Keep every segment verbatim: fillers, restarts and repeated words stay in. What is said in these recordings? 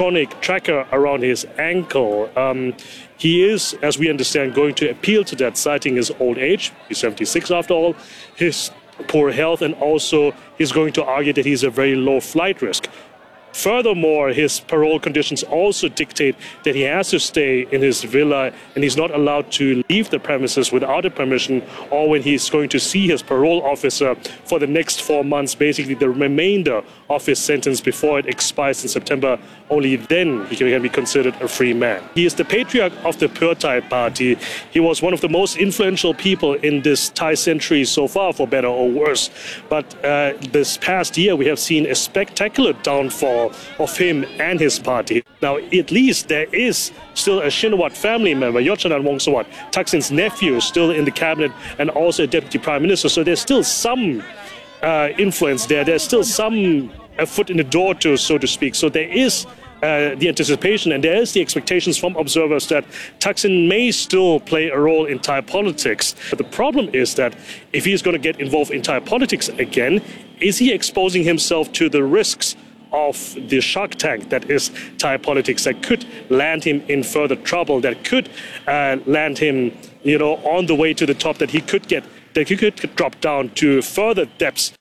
electronic tracker around his ankle. Um, he is, as we understand, going to appeal to that, citing his old age. He's seventy-six after all, his poor health, and also he's going to argue that he's a very low flight risk. Furthermore, his parole conditions also dictate that he has to stay in his villa and he's not allowed to leave the premises without a permission, or when he's going to see his parole officer for the next four months, basically the remainder of his sentence before it expires in September. Only then he can be considered a free man. He is the patriarch of the Pheu Thai party. He was one of the most influential people in this Thai century so far, for better or worse. But uh, this past year, we have seen a spectacular downfall of him and his party. Now, at least there is still a Shinawatra family member, Yotchanan Wongsuwat, Thaksin's nephew, still in the cabinet and also a deputy prime minister. So there's still some uh, influence there. There's still some a foot in the door, to, so to speak. So there is uh, the anticipation and there is the expectations from observers that Thaksin may still play a role in Thai politics. But the problem is that if he's going to get involved in Thai politics again, is he exposing himself to the risks of the shark tank that is Thai politics, that could land him in further trouble, that could uh, land him, you know, on the way to the top, that he could get, that he could drop down to further depths.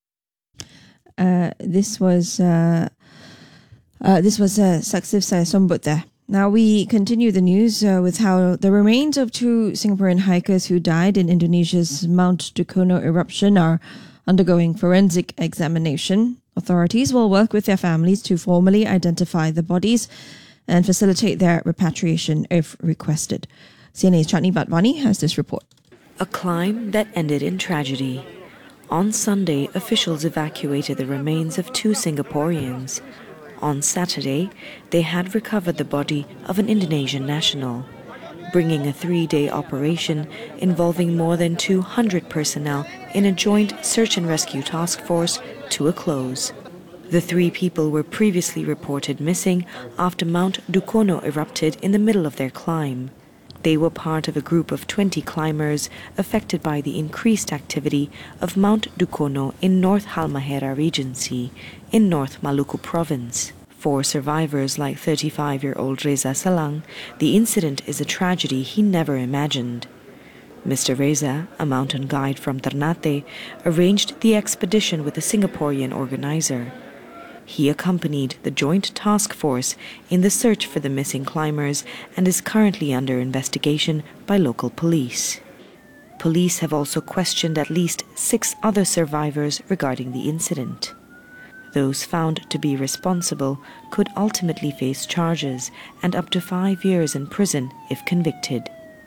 Uh, this was uh, uh, this was uh, Saksif Sayasombut there. Now we continue the news uh, with how the remains of two Singaporean hikers who died in Indonesia's Mount Dukono eruption are undergoing forensic examination. Authorities will work with their families to formally identify the bodies and facilitate their repatriation if requested. C N A's Chatni Vatwani has this report. A climb that ended in tragedy. On Sunday, officials evacuated the remains of two Singaporeans. On Saturday, they had recovered the body of an Indonesian national, bringing a three-day operation involving more than two hundred personnel in a joint search and rescue task force to a close. The three people were previously reported missing after Mount Dukono erupted in the middle of their climb. They were part of a group of twenty climbers affected by the increased activity of Mount Dukono in North Halmahera Regency in North Maluku Province. For survivors like thirty-five-year-old Reza Salang, the incident is a tragedy he never imagined. Mister Reza, a mountain guide from Ternate, arranged the expedition with a Singaporean organizer. He accompanied the joint task force in the search for the missing climbers and is currently under investigation by local police. Police have also questioned at least six other survivors regarding the incident. Those found to be responsible could ultimately face charges and up to five years in prison if convicted.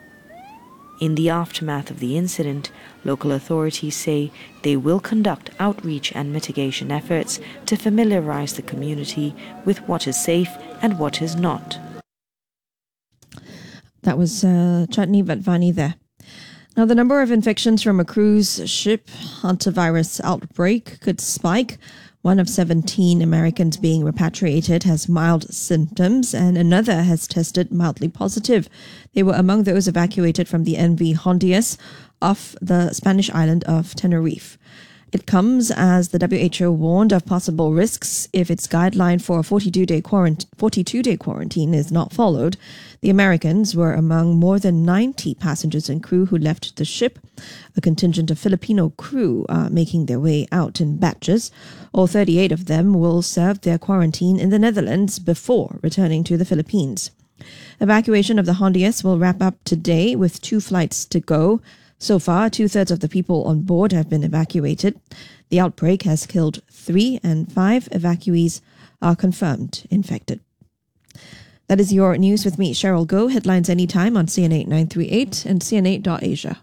In the aftermath of the incident, local authorities say they will conduct outreach and mitigation efforts to familiarize the community with what is safe and what is not. That was uh, Chatni Vatwani there. Now, the number of infections from a cruise ship hantavirus outbreak could spike. One of seventeen Americans being repatriated has mild symptoms and another has tested mildly positive. They were among those evacuated from the M V Hondias off the Spanish island of Tenerife. It comes as the W H O warned of possible risks if its guideline for a forty-two day quarant- forty-two day quarantine is not followed. The Americans were among more than ninety passengers and crew who left the ship. A contingent of Filipino crew are making their way out in batches. All thirty-eight of them will serve their quarantine in the Netherlands before returning to the Philippines. Evacuation of the Hondias will wrap up today with two flights to go. So far, two-thirds of the people on board have been evacuated. The outbreak has killed three and five evacuees are confirmed infected. That is your news with me, Cheryl Goh. Headlines anytime on C N eight nine three eight and C N eight dot asia.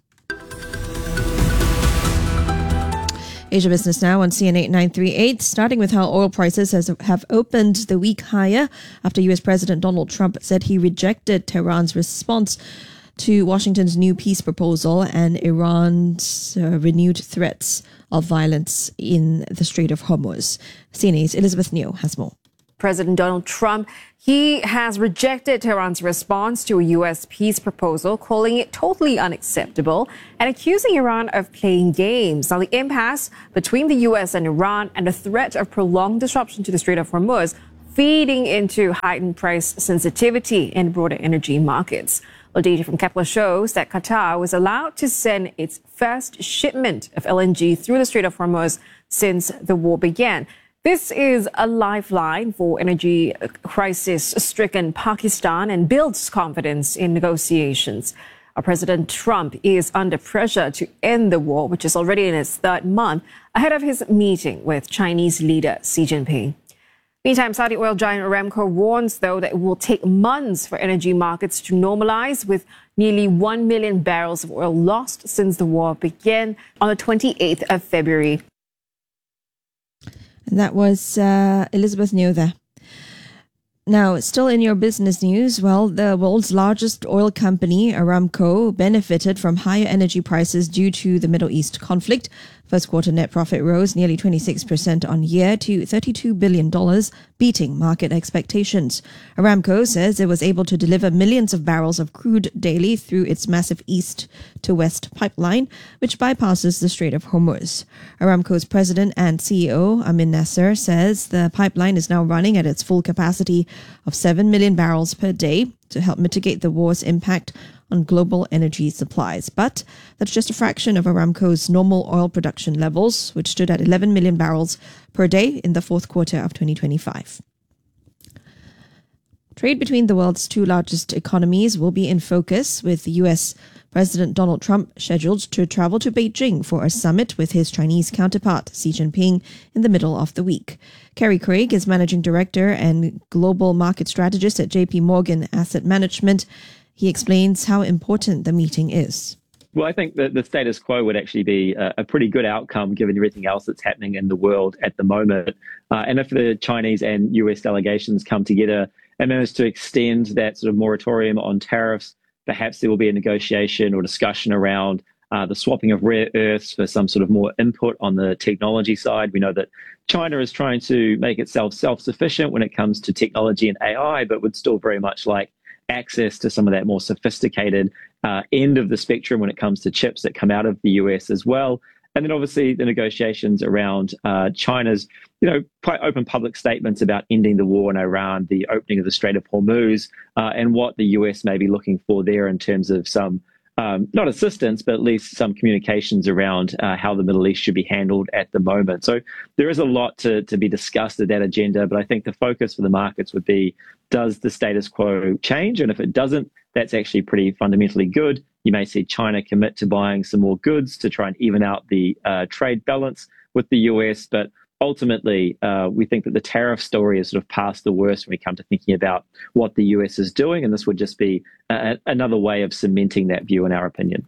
Asia Business Now on C N eight nine three eight, starting with how oil prices has, have opened the week higher after U S President Donald Trump said he rejected Tehran's response to Washington's new peace proposal and Iran's uh, renewed threats of violence in the Strait of Hormuz. C N A's Elizabeth Neo has more. President Donald Trump, he has rejected Tehran's response to a U S peace proposal, calling it totally unacceptable and accusing Iran of playing games. Now, the impasse between the U S and Iran and the threat of prolonged disruption to the Strait of Hormuz feeding into heightened price sensitivity in broader energy markets. Well, data from Kepler shows that Qatar was allowed to send its first shipment of L N G through the Strait of Hormuz since the war began. This is a lifeline for energy crisis-stricken Pakistan and builds confidence in negotiations. Our President Trump is under pressure to end the war, which is already in its third month, ahead of his meeting with Chinese leader Xi Jinping. Meantime, Saudi oil giant Aramco warns, though, that it will take months for energy markets to normalize, with nearly one million barrels of oil lost since the war began on the twenty-eighth of February. And that was uh, Elizabeth Neo there. Now, still in your business news, well, the world's largest oil company, Aramco, benefited from higher energy prices due to the Middle East conflict. First quarter net profit rose nearly twenty-six percent on year to thirty-two billion dollars, beating market expectations. Aramco says it was able to deliver millions of barrels of crude daily through its massive east to west pipeline, which bypasses the Strait of Hormuz. Aramco's president and C E O, Amin Nasser, says the pipeline is now running at its full capacity of seven million barrels per day to help mitigate the war's impact on global energy supplies. But that's just a fraction of Aramco's normal oil production levels, which stood at eleven million barrels per day in the fourth quarter of twenty twenty-five. Trade between the world's two largest economies will be in focus, with U S President Donald Trump scheduled to travel to Beijing for a summit with his Chinese counterpart, Xi Jinping, in the middle of the week. Kerry Craig is Managing Director and Global Market Strategist at J P Morgan Asset Management. He explains how important the meeting is. Well, I think that the status quo would actually be a, a pretty good outcome given everything else that's happening in the world at the moment. Uh, and if the Chinese and U S delegations come together and manage to extend that sort of moratorium on tariffs, perhaps there will be a negotiation or discussion around uh, the swapping of rare earths for some sort of more input on the technology side. We know that China is trying to make itself self-sufficient when it comes to technology and A I, but would still very much like access to some of that more sophisticated uh, end of the spectrum when it comes to chips that come out of the U S as well. And then obviously the negotiations around uh, China's, you know, quite open public statements about ending the war in Iran, the opening of the Strait of Hormuz, uh, and what the U S may be looking for there in terms of some, um, not assistance, but at least some communications around uh, how the Middle East should be handled at the moment. So there is a lot to, to be discussed at that agenda, but I think the focus for the markets would be, does the status quo change? And if it doesn't, that's actually pretty fundamentally good. You may see China commit to buying some more goods to try and even out the uh, trade balance with the U S. But ultimately, uh, we think that the tariff story is sort of past the worst when we come to thinking about what the U S is doing. And this would just be a, another way of cementing that view, in our opinion.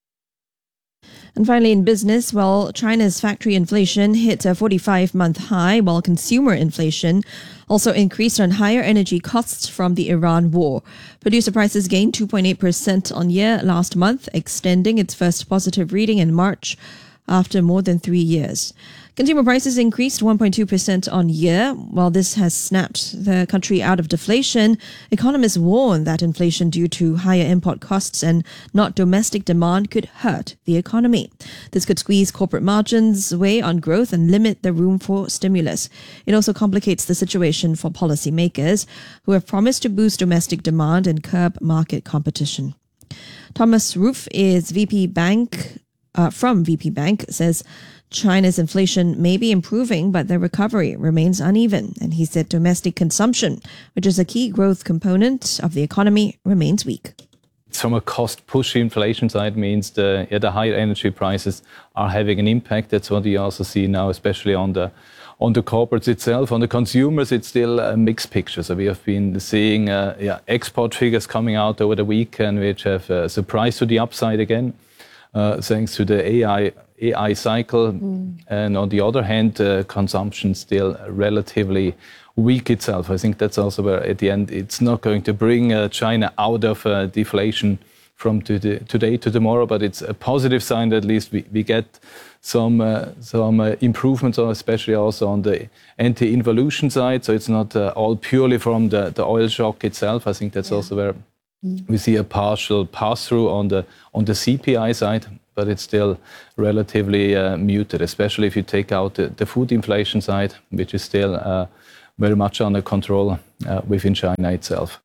And finally, in business, well, China's factory inflation hit a forty-five month high, while consumer inflation also increased on higher energy costs from the Iran war. Producer prices gained two point eight percent on year last month, extending its first positive reading in March after more than three years. Consumer prices increased one point two percent on year. While this has snapped the country out of deflation, economists warn that inflation due to higher import costs and not domestic demand could hurt the economy. This could squeeze corporate margins, weigh on growth, and limit the room for stimulus. It also complicates the situation for policymakers, who have promised to boost domestic demand and curb market competition. Thomas Roof is V P Bank, uh, from V P Bank, says China's inflation may be improving, but the recovery remains uneven. And he said domestic consumption, which is a key growth component of the economy, remains weak. From a cost-push inflation side means the, yeah, the higher energy prices are having an impact. That's what we also see now, especially on the on the corporates itself. On the consumers, it's still a mixed picture. So we have been seeing uh, yeah, export figures coming out over the weekend, which have uh, surprised to the upside again, uh, thanks to the A I A I cycle. Mm. And on the other hand, uh, consumption still relatively weak itself. I think that's also where at the end it's not going to bring uh, China out of uh, deflation from to the, today to tomorrow, but it's a positive sign that at least we, we get some uh, some uh, improvements, especially also on the anti-involution side. So it's not uh, all purely from the, the oil shock itself. I think that's yeah. also where mm. we see a partial pass-through on the on the C P I side, but it's still relatively uh, muted, especially if you take out the, the food inflation side, which is still uh, very much under control uh, within China itself.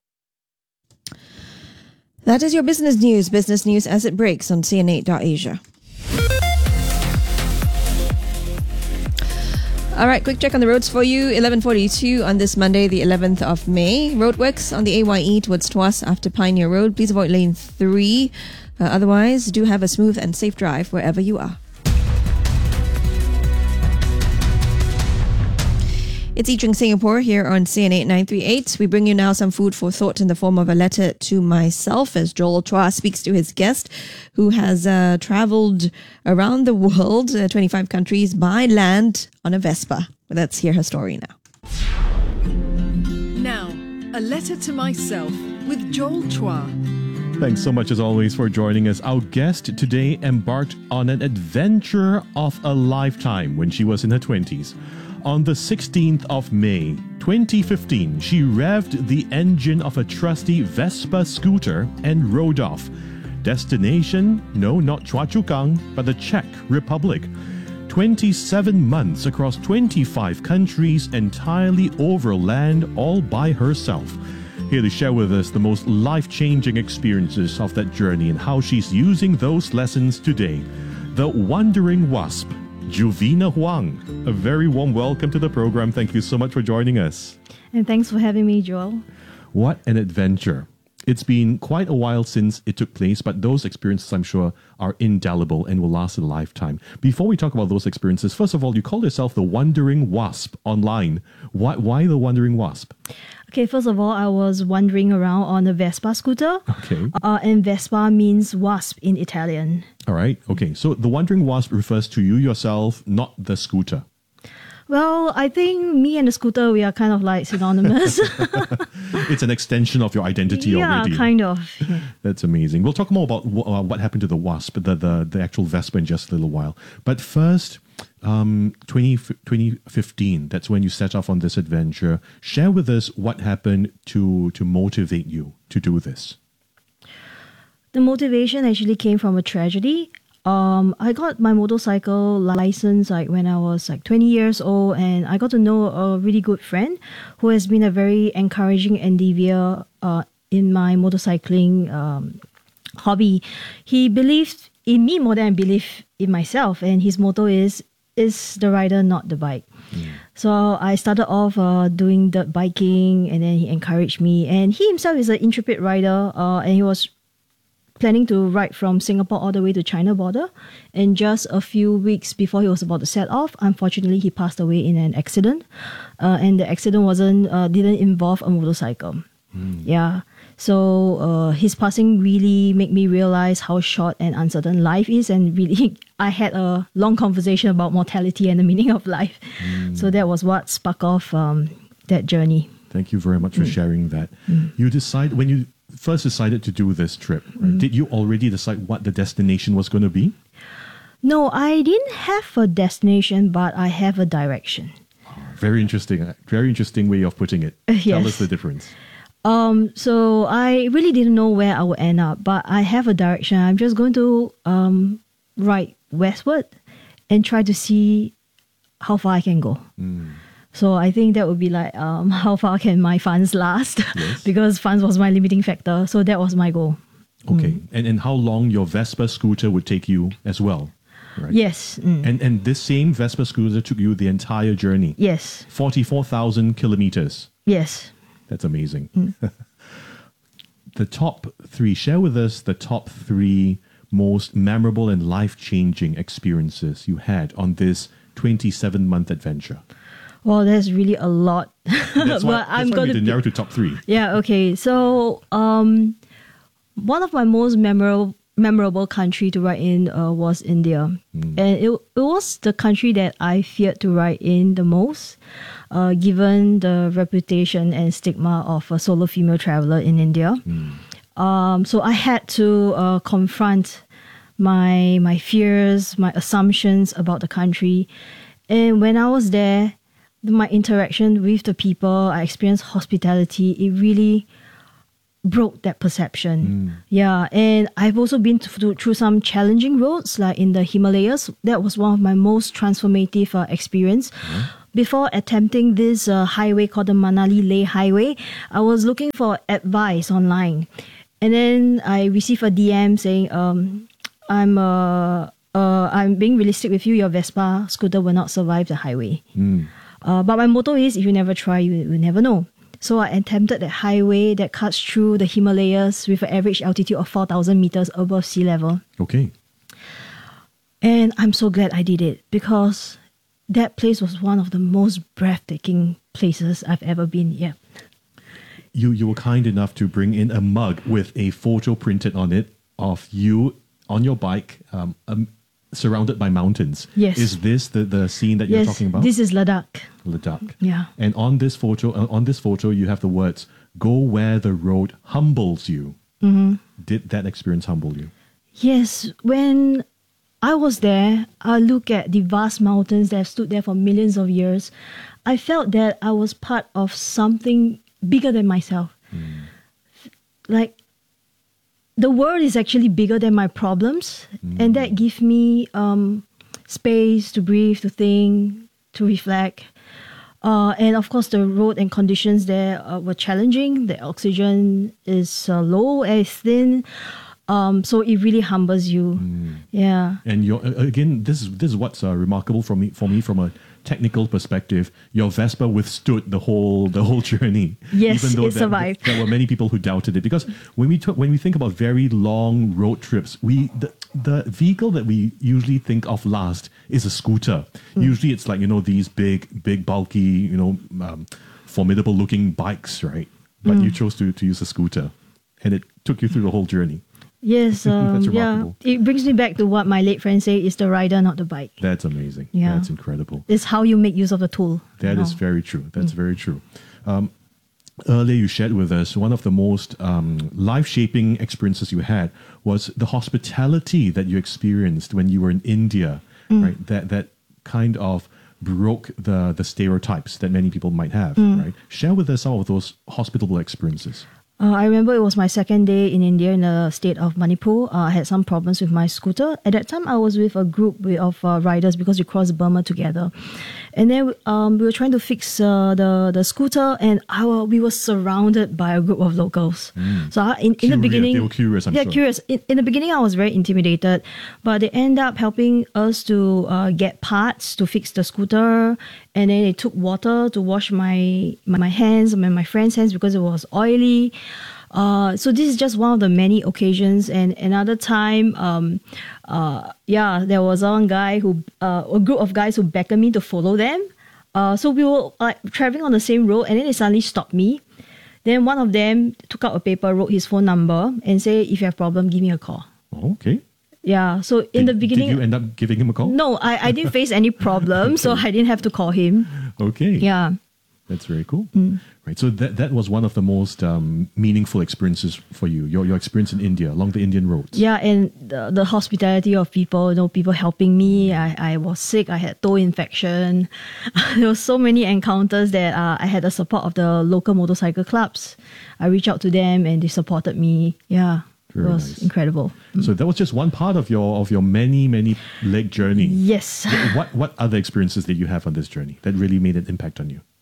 That is your business news. Business news as it breaks on C N eight dot Asia. All right, quick check on the roads for you. eleven forty-two on this Monday, the eleventh of May. Roadworks on the A Y E towards Tuas after Pioneer Road. Please avoid lane three. Uh, otherwise, do have a smooth and safe drive wherever you are. It's Eating Singapore here on C N eight nine three eight. We bring you now some food for thought in the form of a letter to myself as Joel Chua speaks to his guest who has uh, traveled around the world, uh, twenty-five countries, by land on a Vespa. Well, let's hear her story now. Now, a letter to myself with Joel Chua. Thanks so much as always for joining us. Our guest today embarked on an adventure of a lifetime when she was in her twenties. On the sixteenth of May, twenty fifteen, she revved the engine of a trusty Vespa scooter and rode off. Destination? No, not Choa Chu Kang, but the Czech Republic. twenty-seven months across twenty-five countries, entirely overland, all by herself. Here to share with us the most life-changing experiences of that journey and how she's using those lessons today. The Wandering Wasp, Juvina Huang. A very warm welcome to the program. Thank you so much for joining us. And thanks for having me, Joel. What an adventure. It's been quite a while since it took place, but those experiences, I'm sure, are indelible and will last a lifetime. Before we talk about those experiences, first of all, you call yourself the Wandering Wasp online. Why, why the Wandering Wasp? Okay, first of all, I was wandering around on a Vespa scooter. Okay. Uh, and Vespa means wasp in Italian. All right. Okay. So the Wandering Wasp refers to you yourself, not the scooter. Well, I think me and the scooter, we are kind of like synonymous. It's an extension of your identity yeah, already. Yeah, kind of. Yeah. That's amazing. We'll talk more about w- uh, what happened to the Wasp, the, the, the actual Vespa in just a little while. But first, um, twenty, twenty fifteen, that's when you set off on this adventure. Share with us what happened to, to motivate you to do this. The motivation actually came from a tragedy. Um, I got my motorcycle license like when I was like twenty years old, and I got to know a really good friend who has been a very encouraging endeavor uh, in my motorcycling um, hobby. He believed in me more than I believe in myself, and his motto is, is the rider, not the bike. Mm. So I started off uh, doing dirt biking, and then he encouraged me, and he himself is an intrepid rider, uh, and he was planning to ride from Singapore all the way to China border. And just a few weeks before he was about to set off, unfortunately, he passed away in an accident. Uh, and the accident wasn't uh, didn't involve a motorcycle. Mm. Yeah. So uh, his passing really made me realize how short and uncertain life is. And really, I had a long conversation about mortality and the meaning of life. Mm. So that was what sparked off um, that journey. Thank you very much for mm. sharing that. Mm. You decide when you first decided to do this trip, right? Mm. Did you already decide what the destination was going to be? No, I didn't have a destination, but I have a direction. Oh, very interesting. Very interesting way of putting it. Uh, yes. Tell us the difference. Um, so I really didn't know where I would end up, but I have a direction. I'm just going to um, ride westward and try to see how far I can go. Mm. So I think that would be like, um, how far can my funds last? Yes. Because funds was my limiting factor. So that was my goal. Okay. Mm. And and how long your Vespa scooter would take you as well? Right? Yes. Mm. And and this same Vespa scooter took you the entire journey? Yes. forty-four thousand kilometers? Yes. That's amazing. Mm. The top three, share with us the top three most memorable and life-changing experiences you had on this twenty-seven month adventure. Well, there's really a lot. That's why, I'm that's why we did narrow to top three. Yeah, okay. So, um, one of my most memorable memorable country to ride in uh, was India. Mm. And it, it was the country that I feared to ride in the most, uh, given the reputation and stigma of a solo female traveler in India. Mm. Um, so I had to uh, confront my my fears, my assumptions about the country. And when I was there, my interaction with the people, I experienced hospitality. It really broke that perception. Mm. Yeah, and I've also been to, through some challenging roads, like in the Himalayas. That was one of my most transformative uh, experience. Mm. before attempting this uh, highway called the Manali Leh Highway, I was looking for advice online. And then I received a D M saying, um, I'm uh, uh, I'm being realistic with you, your Vespa scooter will not survive the highway. Mm. Uh, but my motto is, if you never try, you will never know. So I attempted that highway that cuts through the Himalayas with an average altitude of four thousand meters above sea level. Okay. And I'm so glad I did it, because that place was one of the most breathtaking places I've ever been. Yeah. You you were kind enough to bring in a mug with a photo printed on it of you on your bike, um, um, surrounded by mountains. Yes. Is this the, the scene that yes, you're talking about? This is Ladakh. Ladakh. Yeah. And on this photo, uh, on this photo, you have the words, "Go where the road humbles you." Mm-hmm. Did that experience humble you? Yes. When I was there, I look at the vast mountains that have stood there for millions of years. I felt that I was part of something bigger than myself. Mm. Like, the world is actually bigger than my problems, mm. and that gives me um, space to breathe, to think, to reflect. Uh, and of course, the road and conditions there uh, were challenging. The oxygen is uh, low, air is thin. Um, so it really humbles you. Mm. Yeah. And your again, this is this is what's uh, remarkable for me for me from a technical perspective. Your Vespa withstood the whole the whole journey. Yes, even though it there, survived. There were many people who doubted it, because when we talk, when we think about very long road trips, we the, the vehicle that we usually think of last is a scooter. Mm. Usually, it's like, you know, these big, big, bulky, you know, um, formidable looking bikes, right? But mm. you chose to to use a scooter, and it took you through the whole journey. Yes, um, That's yeah. remarkable. It brings me back to what my late friends say, is the rider, not the bike. That's amazing. Yeah. That's incredible. It's how you make use of the tool. That is very true. That's mm. very true. Um, earlier you shared with us one of the most um, life-shaping experiences you had was the hospitality that you experienced when you were in India, mm. right? That that kind of broke the, the stereotypes that many people might have, mm. right? Share with us some of those hospitable experiences. Uh, I remember it was my second day in India in the state of Manipur. Uh, I had some problems with my scooter. At that time, I was with a group of uh, riders because we crossed Burma together. And then um, we were trying to fix uh, the, the scooter, and our, we were surrounded by a group of locals. Mm. So I, in, in the beginning... They were curious, I'm yeah, sure. curious. In, in the beginning, I was very intimidated, but they end up helping us to uh, get parts to fix the scooter. And then they took water to wash my, my, my hands, my, my friend's hands, because it was oily. Uh, so this is just one of the many occasions. And another time, um, uh, yeah, there was one guy who, uh, a group of guys who beckoned me to follow them. Uh, so we were like traveling on the same road, and then they suddenly stopped me. Then one of them took out a paper, wrote his phone number, and said, "If you have a problem, give me a call." Oh, okay. Yeah, so in did, the beginning... Did you end up giving him a call? No, I, I didn't face any problem, okay. So I didn't have to call him. Okay. Yeah. That's very cool. Mm. Right. So that that was one of the most um, meaningful experiences for you, your your experience in India, along the Indian roads. Yeah, and the, the hospitality of people, you know, people helping me. I, I was sick, I had toe infection. There were so many encounters that uh, I had the support of the local motorcycle clubs. I reached out to them and they supported me. Yeah. Very it was nice. Incredible. So that was just one part of your of your many many leg journey. Yes. What what other experiences did you have on this journey that really made an impact on you?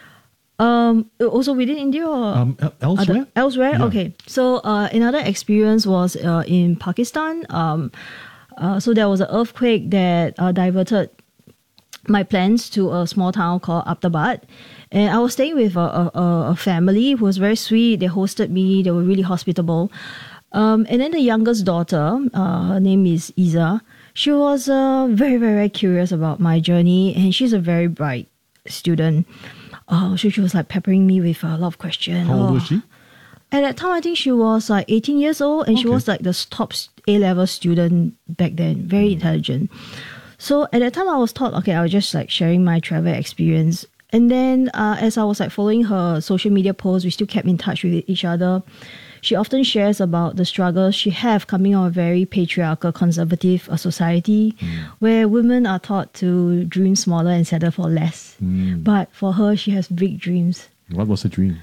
Um, also within India or um, elsewhere? Other, elsewhere, yeah. Okay. So uh, another experience was uh, in Pakistan. Um, uh, so there was an earthquake that uh, diverted my plans to a small town called Ahmedabad. And I was staying with a, a, a family who was very sweet. They hosted me. They were really hospitable. Um, and then the youngest daughter, uh, her name is Isa. She was uh, very, very, very curious about my journey. And she's a very bright student. Uh, so she was like peppering me with a lot of questions. How old oh. was she? At that time, I think she was like eighteen years old. And okay. She was like the top A-level student back then. Very mm. intelligent. So at that time, I was taught, okay, I was just like sharing my travel experience. And then uh, as I was like following her social media posts, we still kept in touch with each other. She often shares about the struggles she have coming out of a very patriarchal, conservative uh, society mm. where women are taught to dream smaller and settle for less. Mm. But for her, she has big dreams. What was the dream?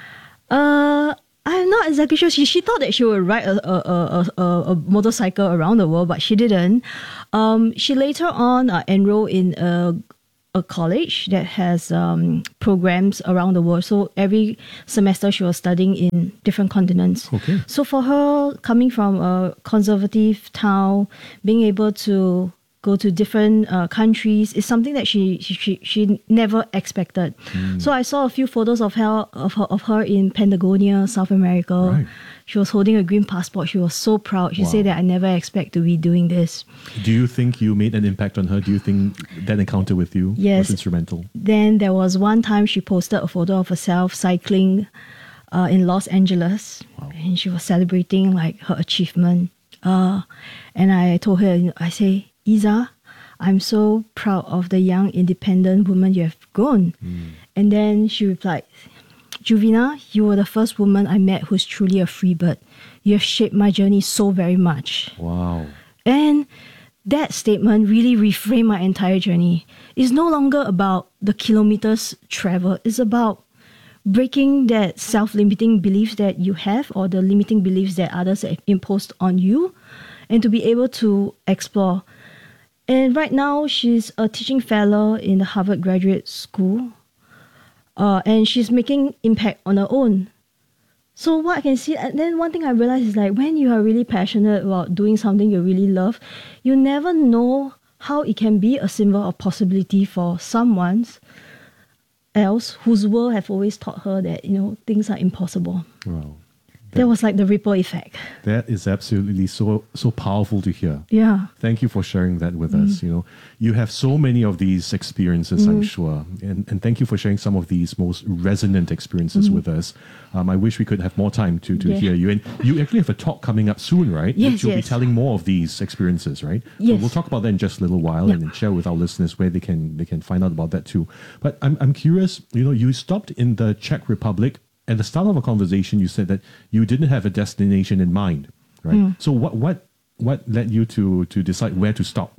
Uh, I'm not exactly sure. She, she thought that she would ride a, a, a, a, a motorcycle around the world, but she didn't. Um, she later on uh, enrolled in a a college that has um, programs around the world. So every semester she was studying in different continents. Okay. So for her, coming from a conservative town, being able to go to different uh, countries is something that she she, she, she never expected. Mm. So I saw a few photos of her of her of her in Patagonia, South America. Right. She was holding a green passport. She was so proud. She Wow. said that I never expect to be doing this. Do you think you made an impact on her? Do you think that encounter with you Yes. was instrumental? Then there was one time she posted a photo of herself cycling uh, in Los Angeles, Wow. and she was celebrating like her achievement. Uh, and I told her, you know, I say, Isa, I'm so proud of the young independent woman you have grown. Mm. And then she replied, Juvina, you were the first woman I met who's truly a free bird. You have shaped my journey so very much. Wow. And that statement really reframed my entire journey. It's no longer about the kilometers traveled. It's about breaking that self-limiting beliefs that you have or the limiting beliefs that others have imposed on you, and to be able to explore. And right now, she's a teaching fellow in the Harvard Graduate School. Uh, and she's making impact on her own. So what I can see, and then one thing I realized is like when you are really passionate about doing something you really love, you never know how it can be a symbol of possibility for someone else whose world have always taught her that, you know, things are impossible. Wow. That was like the ripple effect. That is absolutely so so powerful to hear. Yeah. Thank you for sharing that with us. You know, you have so many of these experiences, I'm sure, and and thank you for sharing some of these most resonant experiences with us. Um, I wish we could have more time to to Yeah. hear you. And you actually have a talk coming up soon, right? Yes, Which you'll yes. be telling more of these experiences, right? So Yes. we'll talk about that in just a little while, Yeah. and then share with our listeners where they can they can find out about that too. But I'm I'm curious. You know, you stopped in the Czech Republic. At the start of our conversation, you said that you didn't have a destination in mind, right? So what what what led you to to decide where to stop?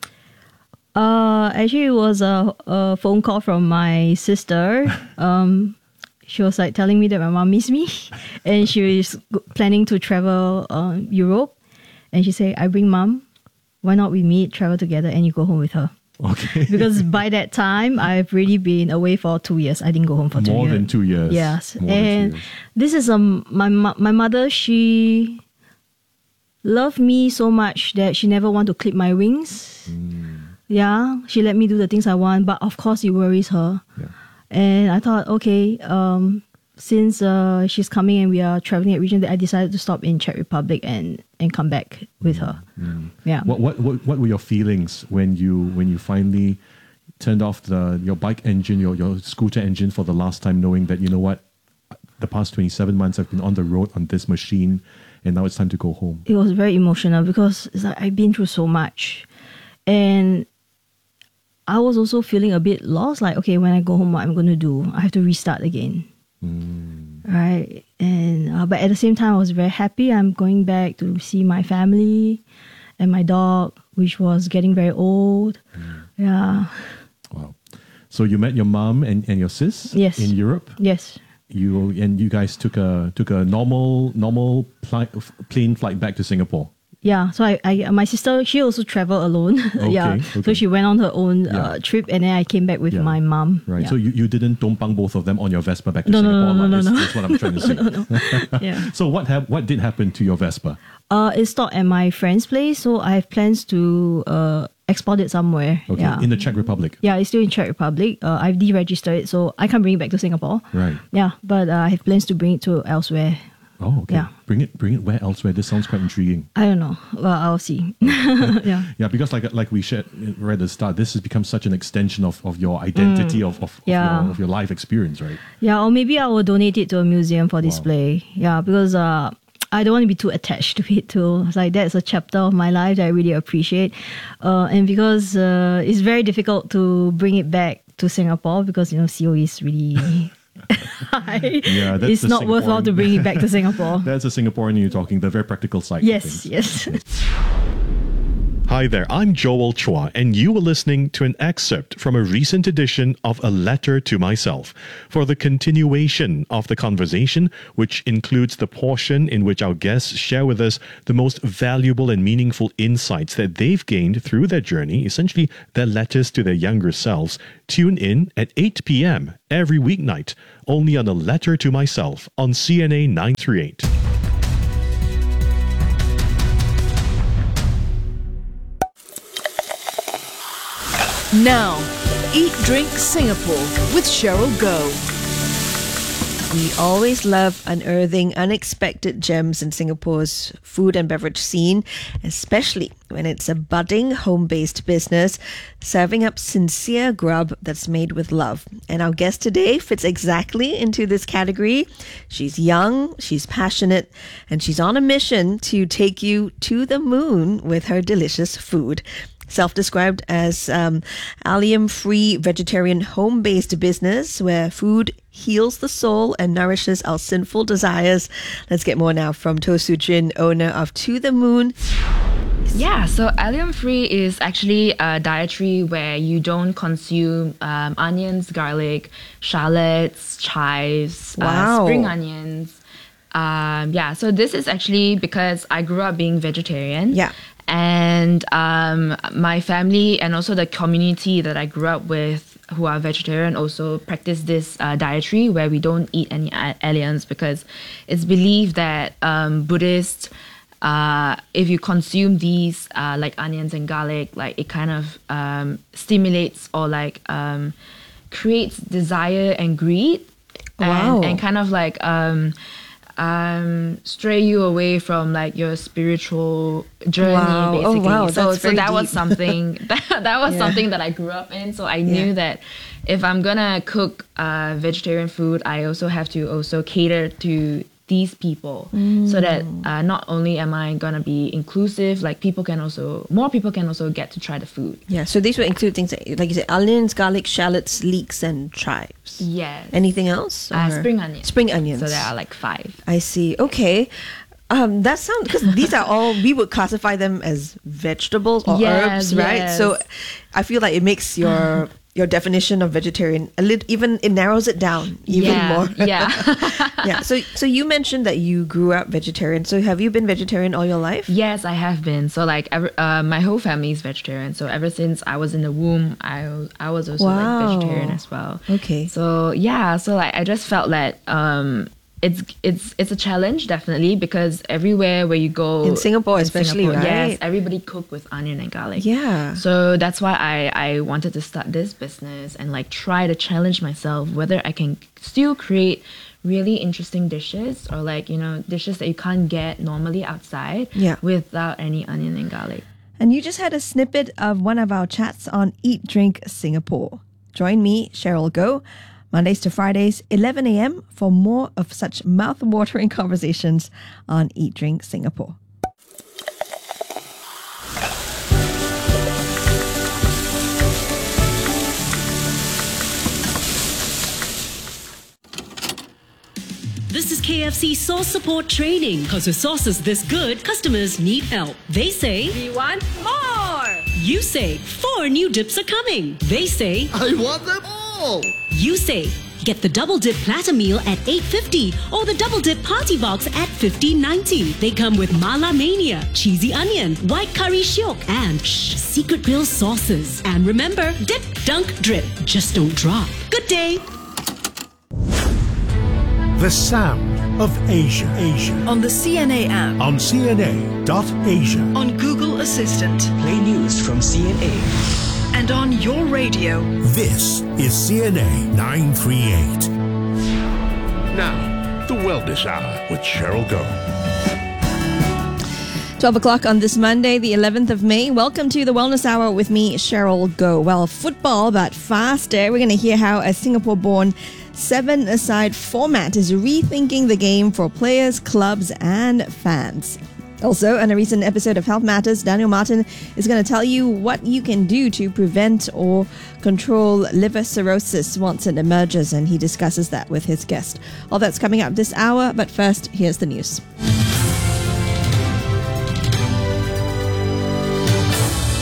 Uh, actually, it was a, a phone call from my sister. Um, she was like telling me that my mom missed me, and she was g- planning to travel uh, Europe. And she said, "I bring mom. Why not we meet, travel together, and you go home with her?" Okay. Because by that time, I've really been away for two years. I didn't go home for two More years. than two years. Yes, More than two and years. this is um my mo- my mother. She loved me so much that she never want to clip my wings. Yeah, she let me do the things I want, but of course it worries her. Yeah. And I thought, okay, um, since uh, she's coming and we are traveling at region, that I decided to stop in Czech Republic and, and come back with her. Yeah. What, what what what were your feelings when you when you finally turned off the your bike engine, your your scooter engine for the last time, knowing that, you know what, the past twenty-seven months I've been on the road on this machine, and now it's time to go home? It was very emotional because it's like I've been through so much, and I was also feeling a bit lost. Like, okay, when I go home, what I'm going to do? I have to restart again, right? And uh, but at the same time, I was very happy. I'm going back to see my family and my dog, which was getting very old. Yeah. Wow. So you met your mom and, and your sis Yes. in Europe. Yes. You and you guys took a took a normal normal pli- plane flight back to Singapore. Yeah, so I, I, my sister, she also traveled alone. yeah, Okay, okay. so she went on her own Yeah. uh, trip, and then I came back with Yeah. my mom. Right. Yeah. So you, you didn't tumpang both of them on your Vespa back to No, no, Singapore. no, no, lah. no, That's, no. that's what I'm trying to say. yeah. So what hap- what did happen to your Vespa? Uh, it stopped at my friend's place, so I have plans to uh, export it somewhere. Okay. Yeah. In the Czech Republic. yeah, it's still in Czech Republic. Uh, I've deregistered it, so I can't bring it back to Singapore. Right. Yeah, but uh, I have plans to bring it to elsewhere. Oh, okay. Yeah. Bring it bring it where elsewhere. This sounds quite intriguing. I don't know. Well, I'll see. yeah. Yeah, because like like we shared right at the start, this has become such an extension of, of your identity of, of, of, Yeah. your, of your life experience, right? Yeah, or maybe I will donate it to a museum for Wow. display. Yeah, because uh, I don't want to be too attached to it too. It's like that's a chapter of my life that I really appreciate. Uh, and because uh, it's very difficult to bring it back to Singapore because, you know, C O E is really high. Yeah, that's it's the not worthwhile to Singaporean- bring it back to Singapore. That's a Singaporean you're talking, the very practical side of yes, things. yes. Hi there, I'm Joel Chua, and you were listening to an excerpt from a recent edition of A Letter to Myself. For the continuation of the conversation, which includes the portion in which our guests share with us the most valuable and meaningful insights that they've gained through their journey, essentially their letters to their younger selves, tune in at eight p.m. every weeknight, only on A Letter to Myself on C N A nine thirty-eight. Now, Eat Drink Singapore with Cheryl Goh. We always love unearthing unexpected gems in Singapore's food and beverage scene, especially when it's a budding home-based business serving up sincere grub that's made with love. And our guest today fits exactly into this category. She's young, she's passionate, and she's on a mission to take you to the moon with her delicious food. Self-described as um, allium-free vegetarian home-based business where food heals the soul and nourishes our sinful desires. Let's get more now from To Soo Jin, owner of To The Moon. Yeah, so allium free is actually a dietary where you don't consume um, onions, garlic, shallots, chives, Wow. uh, spring onions. Um, yeah, so this is actually because I grew up being vegetarian. Yeah. And um, my family and also the community that I grew up with who are vegetarian also practice this uh, dietary where we don't eat any a- aliens because it's believed that um, Buddhists, uh, if you consume these uh, like onions and garlic, like it kind of um, stimulates or like um, creates desire and greed. Wow. And, and kind of like um, um, stray you away from like your spiritual journey, Wow. Oh, basically. wow. So, That's so very that was deep. something that, that was Yeah. something that I grew up in. So I knew Yeah. that if I'm gonna cook uh, vegetarian food, I also have to also cater to these people so that uh, not only am I gonna be inclusive, like people can also, more people can also get to try the food. Yeah, so these would include things like, like you said, onions, garlic, shallots, leeks, and chives. Yes. Anything else? Uh, or- spring onions. Spring onions. So there are like five. I see. Okay. Um, that sounds, because these are all, we would classify them as vegetables or Yes, herbs, right? yes. So I feel like it makes your your definition of vegetarian a little, even it narrows it down even yeah, more. yeah. Yeah. So so you mentioned that you grew up vegetarian. So have you been vegetarian all your life? Yes, I have been. So like, ever, uh, my whole family is vegetarian. So ever since I was in the womb, I was- I was also Wow. like vegetarian as well. Okay. So yeah, so like I just felt that um, it's it's it's a challenge definitely because everywhere where you go In Singapore especially, right? Yes, everybody cook with onion and garlic. Yeah. So that's why I I wanted to start this business and like try to challenge myself whether I can still create really interesting dishes or like, you know, dishes that you can't get normally outside Yeah. without any onion and garlic. And you just had a snippet of one of our chats on Eat Drink Singapore. Join me, Cheryl Goh, Mondays to Fridays, eleven a.m. for more of such mouth-watering conversations on Eat Drink Singapore. This is K F C sauce support training. Because with sauces this good, customers need help. They say, We want more! you say, four new dips are coming. They say, I want them all! you say, get the double dip platter meal at eight fifty or the double dip party box at fifteen ninety. They come with Mala Mania, cheesy onion, white curry shiok, and shh, secret grill sauces. And remember, dip, dunk, drip. Just don't drop. Good day. The sound of Asia. Asia. On the C N A app. On C N A dot Asia. On Google Assistant. Play news from C N A. And on your radio. This is C N A nine thirty-eight. Now, the Wellness Hour with Cheryl Goh. twelve o'clock on this Monday, the eleventh of May. Welcome to the Wellness Hour with me, Cheryl Goh. Well, football, but faster. We're going to hear how a Singapore-born seven-a-side format is rethinking the game for players, clubs, and fans. Also, in a recent episode of Health Matters, Daniel Martin is going to tell you what you can do to prevent or control liver cirrhosis once it emerges, and he discusses that with his guest. All that's coming up this hour, but first, here's the news.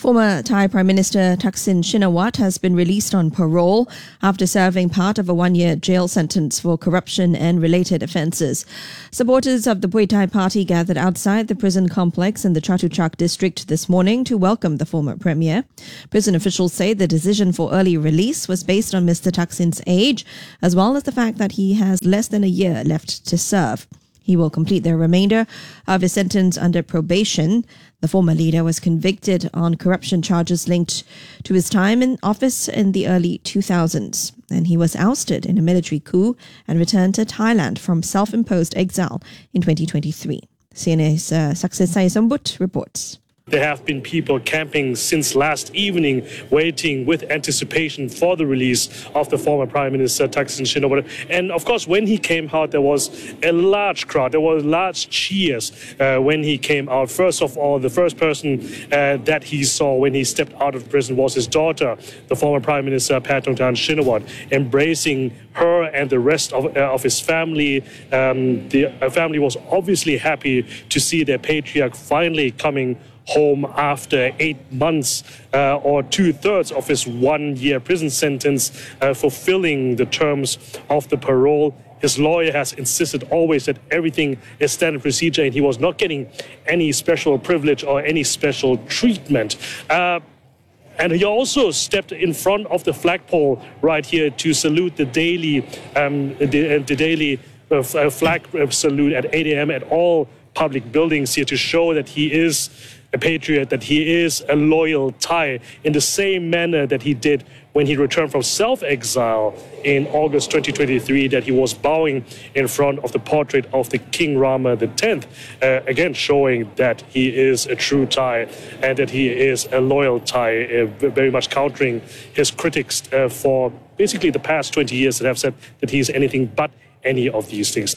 Former Thai Prime Minister Thaksin Shinawatra has been released on parole after serving part of a one-year jail sentence for corruption and related offences. Supporters of the Pheu Thai party gathered outside the prison complex in the Chatuchak district this morning to welcome the former premier. Prison officials say the decision for early release was based on Mister Thaksin's age, as well as the fact that he has less than a year left to serve. He will complete the remainder of his sentence under probation. The former leader was convicted on corruption charges linked to his time in office in the early two thousands, and he was ousted in a military coup and returned to Thailand from self-imposed exile in twenty twenty-three. C N A's uh, Success Sayasambut reports. There have been people camping since last evening, waiting with anticipation for the release of the former Prime Minister Thaksin Shinawatra. And of course, when he came out, there was a large crowd. There were large cheers uh, when he came out. First of all, the first person uh, that he saw when he stepped out of prison was his daughter, the former Prime Minister Paetongtarn Shinawatra, embracing her and the rest of, uh, of his family. Um, the uh, family was obviously happy to see their patriarch finally coming home after eight months uh, or two-thirds of his one-year prison sentence, uh, fulfilling the terms of the parole. His lawyer has insisted always that everything is standard procedure and he was not getting any special privilege or any special treatment. Uh, And he also stepped in front of the flagpole right here to salute the daily, um, the, the daily uh, flag salute at eight a.m. at all public buildings here to show that he is a patriot, that he is a loyal Thai, in the same manner that he did when he returned from self-exile in August twenty twenty-three, that he was bowing in front of the portrait of the King Rama the tenth, uh, again showing that he is a true Thai and that he is a loyal Thai, uh, very much countering his critics uh, for basically the past twenty years that have said that he is anything but any of these things.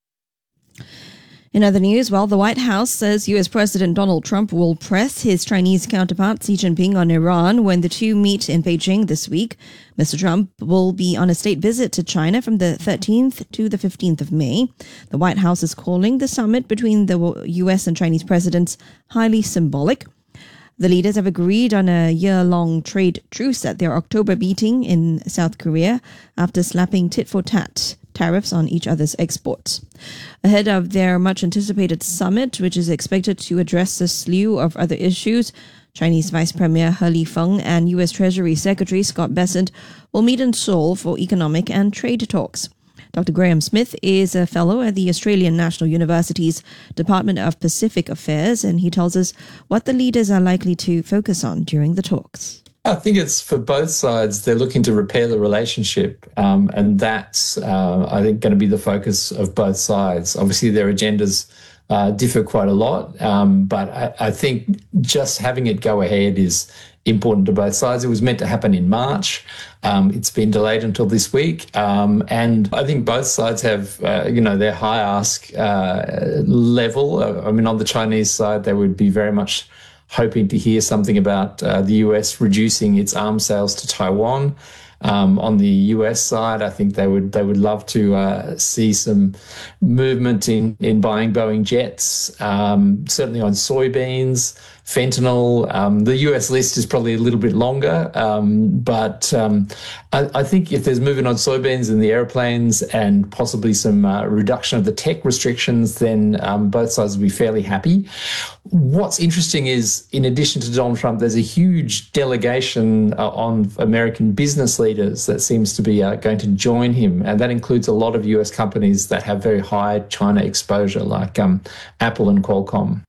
In other news, well, the White House says U S President Donald Trump will press his Chinese counterpart Xi Jinping on Iran when the two meet in Beijing this week. Mister Trump will be on a state visit to China from the thirteenth to the fifteenth of May. The White House is calling the summit between the U S and Chinese presidents highly symbolic. The leaders have agreed on a year-long trade truce at their October meeting in South Korea after slapping tit-for-tat tariffs on each other's exports. Ahead of their much-anticipated summit, which is expected to address a slew of other issues, Chinese Vice Premier He Lifeng and U S Treasury Secretary Scott Bessent will meet in Seoul for economic and trade talks. Doctor Graham Smith is a fellow at the Australian National University's Department of Pacific Affairs, and he tells us what the leaders are likely to focus on during the talks. I think it's for both sides. They're looking to repair the relationship, um, and that's, uh, I think, going to be the focus of both sides. Obviously, their agendas uh, differ quite a lot, um, but I, I think just having it go ahead is important to both sides. It was meant to happen in March. Um, it's been delayed until this week. Um, and I think both sides have, uh, you know, their high ask uh, level. I mean, on the Chinese side, they would be very much hoping to hear something about uh, the U S reducing its arms sales to Taiwan. Um, on the U S side, I think they would they would love to uh, see some movement in, in buying Boeing jets, um, certainly on soybeans, fentanyl. Um, the U S list is probably a little bit longer, um, but um, I, I think if there's movement on soybeans and the airplanes and possibly some uh, reduction of the tech restrictions, then um, both sides will be fairly happy. What's interesting is, in addition to Donald Trump, there's a huge delegation uh, on American business leaders that seems to be uh, going to join him, and that includes a lot of U S companies that have very high China exposure, like um, Apple and Qualcomm.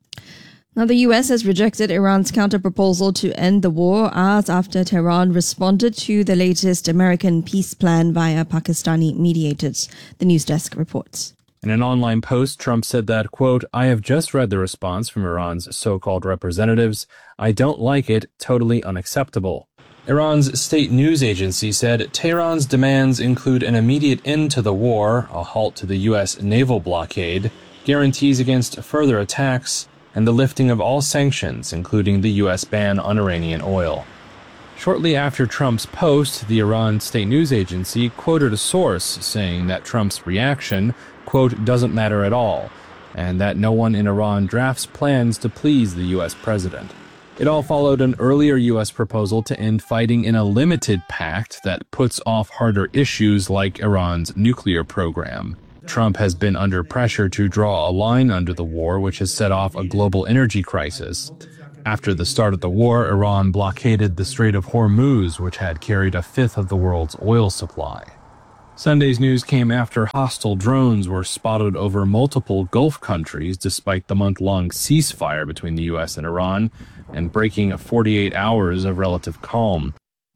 Now, the U S has rejected Iran's counter-proposal to end the war hours after Tehran responded to the latest American peace plan via Pakistani mediators, the news desk reports. In an online post, Trump said that, quote, "I have just read the response from Iran's so-called representatives. I don't like it, totally unacceptable." Iran's state news agency said Tehran's demands include an immediate end to the war, a halt to the U S naval blockade, guarantees against further attacks, and the lifting of all sanctions, including the U S ban on Iranian oil. Shortly after Trump's post, the Iran state news agency quoted a source saying that Trump's reaction, quote, "doesn't matter at all," and that no one in Iran drafts plans to please the U S president. It all followed an earlier U S proposal to end fighting in a limited pact that puts off harder issues like Iran's nuclear program. Trump has been under pressure to draw a line under the war, which has set off a global energy crisis. After the start of the war, Iran blockaded the Strait of Hormuz, which had carried a fifth of the world's oil supply. Sunday's news came after hostile drones were spotted over multiple Gulf countries despite the month-long ceasefire between the U S and Iran and breaking forty-eight hours of relative calm.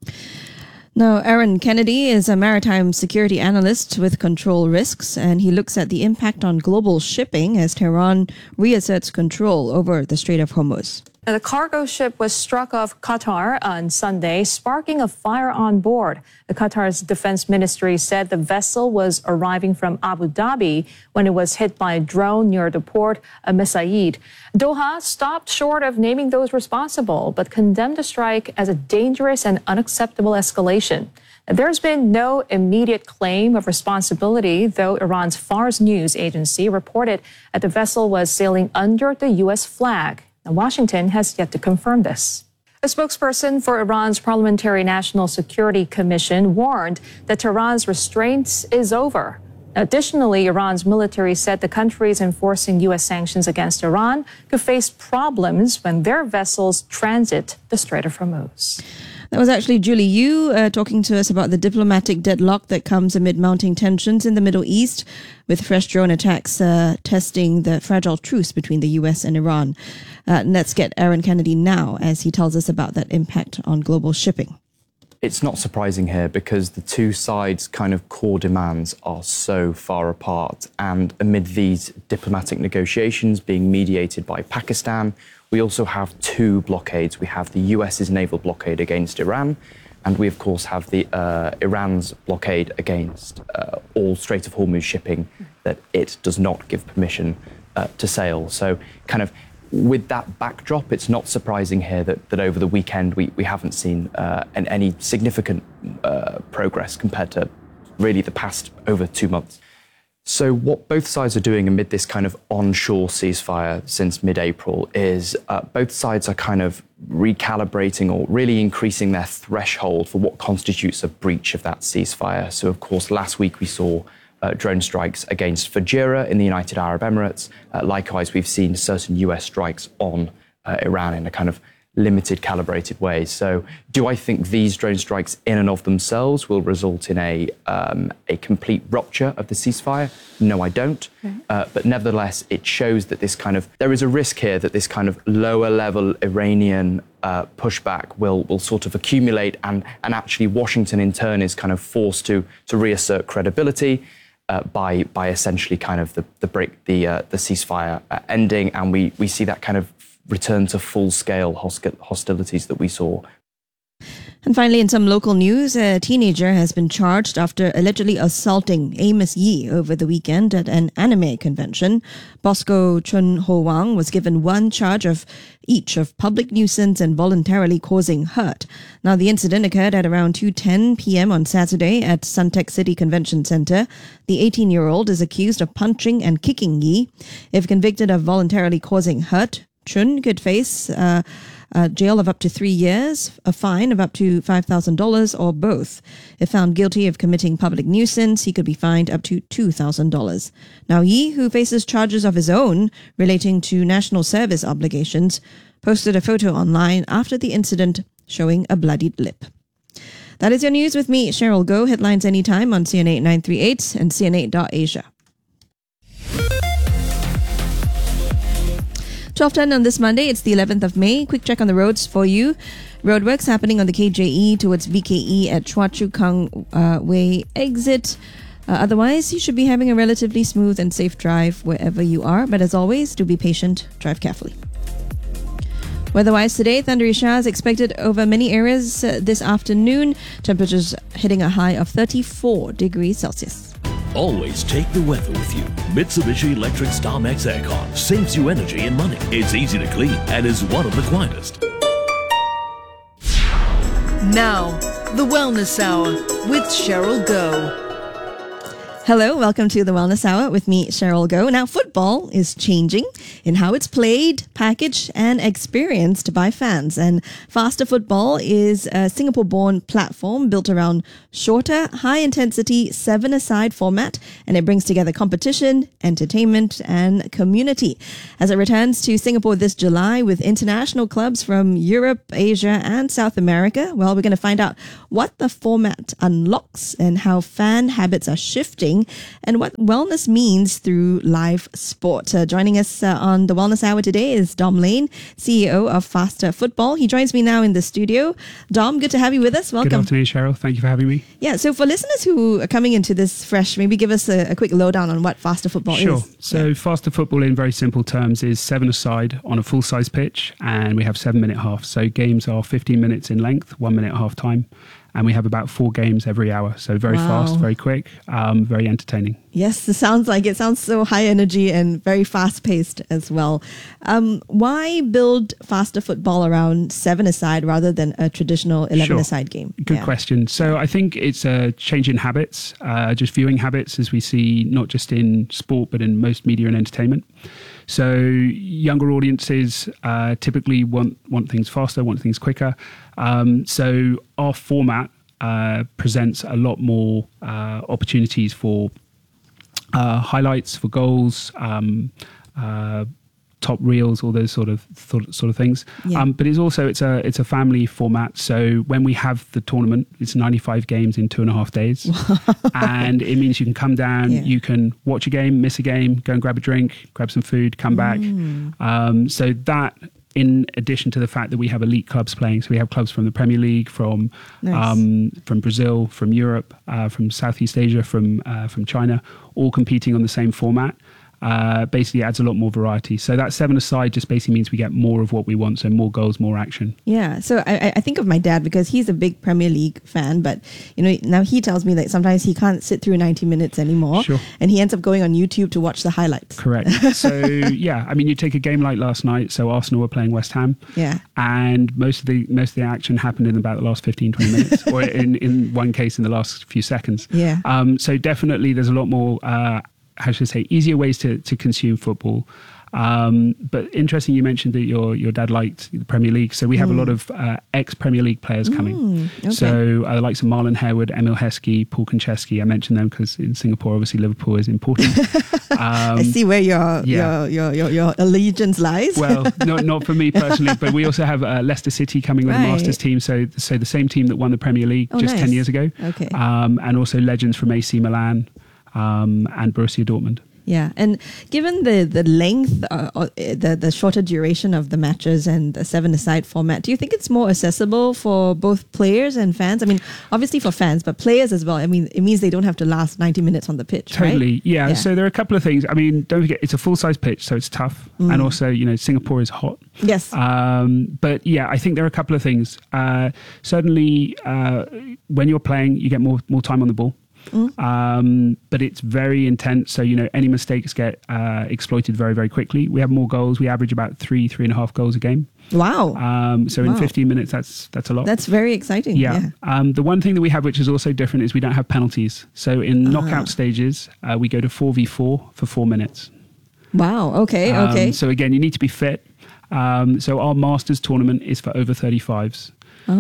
Now, Aaron Kennedy is a maritime security analyst with Control Risks, and he looks at the impact on global shipping as Tehran reasserts control over the Strait of Hormuz. The cargo ship was struck off Qatar on Sunday, sparking a fire on board. The Qatar's defense ministry said the vessel was arriving from Abu Dhabi when it was hit by a drone near the port of Mesaid. Doha stopped short of naming those responsible, but condemned the strike as a dangerous and unacceptable escalation. There's been no immediate claim of responsibility, though Iran's Fars news agency reported that the vessel was sailing under the U S flag. Now, Washington has yet to confirm this. A spokesperson for Iran's Parliamentary National Security Commission warned that Tehran's restraints is over. Additionally, Iran's military said the countries enforcing U S sanctions against Iran could face problems when their vessels transit the Strait of Hormuz. That was actually Julie Yu uh, talking to us about the diplomatic deadlock that comes amid mounting tensions in the Middle East, with fresh drone attacks uh, testing the fragile truce between the U S and Iran. Uh, let's get Aaron Kennedy now as he tells us about that impact on global shipping. It's not surprising here because the two sides' kind of core demands are so far apart. And amid these diplomatic negotiations being mediated by Pakistan, we also have two blockades. We have the U S's naval blockade against Iran, and we, of course, have the uh, Iran's blockade against uh, all Strait of Hormuz shipping that it does not give permission uh, to sail. So kind of with that backdrop, it's not surprising here that, that over the weekend we, we haven't seen uh, an, any significant uh, progress compared to really the past over two months. So what both sides are doing amid this kind of onshore ceasefire since mid-April is uh, both sides are kind of recalibrating or really increasing their threshold for what constitutes a breach of that ceasefire. So, of course, last week we saw uh, drone strikes against Fujairah in the United Arab Emirates. Uh, likewise, we've seen certain U S strikes on uh, Iran in a kind of limited, calibrated way. So do I think these drone strikes in and of themselves will result in a um, a complete rupture of the ceasefire? No, I don't. Mm-hmm. Uh, but nevertheless, it shows that this kind of, there is a risk here that this kind of lower level Iranian uh, pushback will will sort of accumulate, and, and actually Washington in turn is kind of forced to to reassert credibility uh, by by essentially kind of the the break the uh, the ceasefire uh, ending, and we we see that kind of return to full-scale hostilities that we saw. And finally, in some local news, a teenager has been charged after allegedly assaulting Amos Yee over the weekend at an anime convention. Bosco Chun Ho Wang was given one charge of each of public nuisance and voluntarily causing hurt. Now, the incident occurred at around two ten p.m. on Saturday at Suntec City Convention Center. The eighteen-year-old is accused of punching and kicking Yee. If convicted of voluntarily causing hurt, Chun could face uh, a jail of up to three years, a fine of up to five thousand dollars, or both. If found guilty of committing public nuisance, he could be fined up to two thousand dollars. Now, Yee, who faces charges of his own relating to national service obligations, posted a photo online after the incident showing a bloodied lip. That is your news with me, Cheryl Goh. Headlines anytime on C N A nine three eight and C N A dot Asia. twelve ten on this Monday, it's the eleventh of May. Quick check on the roads for you. Roadworks happening on the K J E towards V K E at Chua Chu Kang uh, Way exit. Uh, otherwise, you should be having a relatively smooth and safe drive wherever you are. But as always, do be patient, drive carefully. Weather-wise today, thundery showers expected over many areas uh, this afternoon. Temperatures hitting a high of thirty-four degrees Celsius. Always take the weather with you. Mitsubishi Electric StarMax Aircon saves you energy and money. It's easy to clean and is one of the quietest. Now, the Wellness Hour with Cheryl Goh. Hello, welcome to the Wellness Hour with me, Cheryl Goh. Now, football is changing in how it's played, packaged, and experienced by fans. And Faster Football is a Singapore-born platform built around shorter, high-intensity, seven-a-side format, and it brings together competition, entertainment, and community. As it returns to Singapore this July with international clubs from Europe, Asia, and South America, well, we're going to find out what the format unlocks and how fan habits are shifting and what wellness means through live sport. Uh, joining us uh, on the Wellness Hour today is Dom Lane, C E O of Faster Football. He joins me now in the studio. Dom, good to have you with us. Welcome. Good afternoon, Cheryl. Thank you for having me. Yeah, so for listeners who are coming into this fresh, maybe give us a, a quick lowdown on what Faster Football sure. is. Sure. So yeah. Faster Football in very simple terms is seven-a-side on a full-size pitch, and we have seven-minute halves. So games are fifteen minutes in length, one minute at half-time. And we have about four games every hour. So very Wow. fast, very quick, um, very entertaining. Yes, it sounds like it sounds so high energy and very fast paced as well. Um, why build Faster Football around seven aside rather than a traditional eleven aside game? Good Yeah. question. So I think it's a change in habits, uh, just viewing habits as we see not just in sport, but in most media and entertainment. So younger audiences uh, typically want, want things faster, want things quicker. Um, so our format uh, presents a lot more uh, opportunities for uh, highlights, for goals, um, uh, top reels, all those sort of sort, sort of things. Yeah. Um, but it's also it's a it's a family format. So when we have the tournament, it's ninety-five games in two and a half days, and it means you can come down, Yeah. you can watch a game, miss a game, go and grab a drink, grab some food, come back. Mm. Um, so that, in addition to the fact that we have elite clubs playing, so we have clubs from the Premier League, from Nice. um, from Brazil, from Europe, uh, from Southeast Asia, from uh, from China, all competing on the same format. Uh, basically adds a lot more variety. So that seven aside just basically means we get more of what we want. So more goals, more action. Yeah, so I, I think of my dad because he's a big Premier League fan, but you know now he tells me that sometimes he can't sit through ninety minutes anymore, Sure. and he ends up going on YouTube to watch the highlights. Correct. So yeah, I mean, you take a game like last night. So Arsenal were playing West Ham. Yeah. And most of the most of the action happened in about the last fifteen, twenty minutes, or in, in one case in the last few seconds. Yeah. Um, so definitely there's a lot more, uh, how should I say, easier ways to, to consume football. Um, but interesting, you mentioned that your your dad liked the Premier League. So we have Mm. a lot of uh, ex-Premier League players coming. Mm, okay. So uh, the likes of Marlon Harewood, Emil Heskey, Paul Konchesky. I mentioned them because in Singapore, obviously Liverpool is important. Um, I see where your, yeah. your your your your allegiance lies. Well, not not for me personally, but we also have uh, Leicester City coming with Right. a Masters team. So so the same team that won the Premier League Oh, just nice. ten years ago. Okay. Um, and also legends from A C Milan um, and Borussia Dortmund. Yeah, and given the the length, uh, uh, the the shorter duration of the matches and the seven-a-side format, do you think it's more accessible for both players and fans? I mean, obviously for fans, but players as well. I mean, it means they don't have to last ninety minutes on the pitch, Totally, right? yeah. So there are a couple of things. I mean, don't forget, it's a full-size pitch, so it's tough. Mm. And also, you know, Singapore is hot. Yes. Um, but yeah, I think there are a couple of things. Uh, certainly, uh, when you're playing, you get more more time on the ball. Mm. Um, but it's very intense. So, you know, any mistakes get uh, exploited very, very quickly. We have more goals. We average about three, three and a half goals a game. Wow. Um, so in Wow. fifteen minutes, that's that's a lot. That's very exciting. Yeah. Yeah. Um, the one thing that we have, which is also different, is we don't have penalties. So in Ah. knockout stages, uh, we go to four v four for four minutes. Wow. Okay. Um, Okay. So again, you need to be fit. Um, so our Masters tournament is for over thirty-fives. Oh.